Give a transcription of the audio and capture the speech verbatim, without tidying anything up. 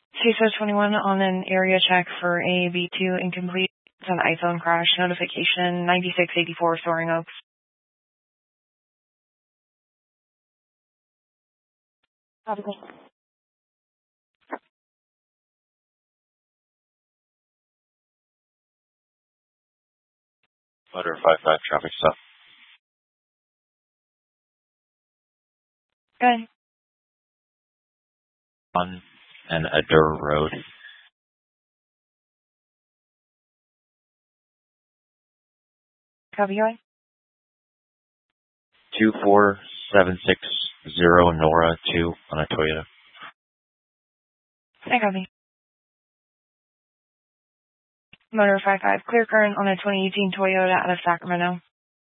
C S O twenty-one on an area check for A B two incomplete. It's an iPhone crash notification, ninety-six eighty-four Soaring Oaks. Copy. Motor five five traffic stop. Good. On an Adur Road. Copy, going. two four seven six zero Nora two on a Toyota. I copy. Motor five five, clear current on a twenty eighteen Toyota out of Sacramento.